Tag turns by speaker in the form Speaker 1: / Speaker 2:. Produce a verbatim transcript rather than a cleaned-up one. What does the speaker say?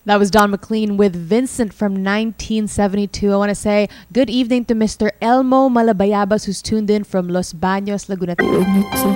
Speaker 1: That was Don McLean with Vincent from nineteen seventy-two. I want to say good evening to Mister Elmo Malabayabas, who's tuned in from Los Baños, Laguna.